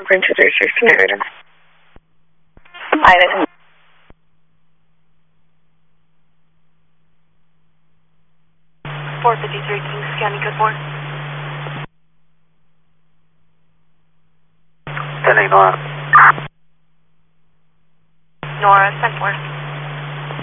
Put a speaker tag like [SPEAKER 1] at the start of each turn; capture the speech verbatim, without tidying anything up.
[SPEAKER 1] Bring two three six to Narrator. Island.
[SPEAKER 2] four fifty-three Kings County, code four.
[SPEAKER 3] Sending Nora.
[SPEAKER 2] Nora, ten four.